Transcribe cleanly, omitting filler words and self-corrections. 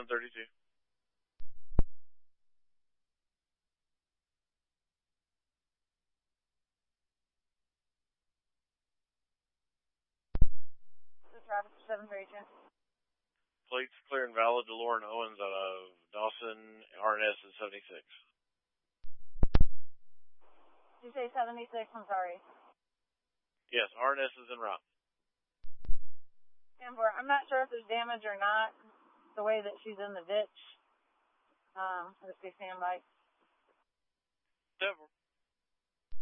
1032. Traffic 732. Plates clear and valid to Lauren Owens out of Dawson. RNS is 76. Did you say 76? I'm sorry. Yes, RNS is en route. I'm not sure if there's damage or not, the way that she's in the ditch. Let's see, standby. 10-4.